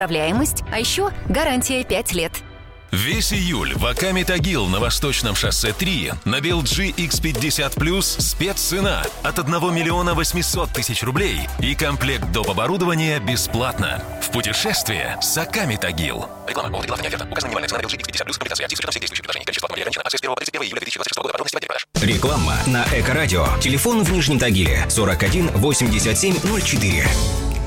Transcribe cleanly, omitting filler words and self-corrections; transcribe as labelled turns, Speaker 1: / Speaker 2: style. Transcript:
Speaker 1: управляемость, а еще гарантия 5 лет.
Speaker 2: Весь июль в Акаме Тагил на Восточном шоссе 3 на LG X50 спеццена от 1 миллиона 800 тысяч рублей и комплект доп. Оборудования бесплатно. В путешествие с Акаме Тагил. Реклама. Повод рекламы не оферта. Указана минимальная цена на LG X50 комплектация акций с учетом всех действующих предложений. Количество автомобилей ограничено. Акция с 1 по 31 июля 2026 года. Подробности в отделе продаж.
Speaker 3: Реклама на Эко-радио. Телефон в Нижнем Тагиле 41 87 04.